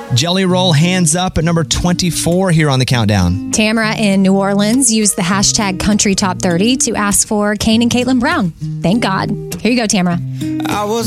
Jelly Roll Hands Up at number 24 here on the countdown. Tamara in New Orleans used the hashtag Country Top 30 to ask for Kane and Caitlin Brown. Thank God. Here you go, Tamara. I was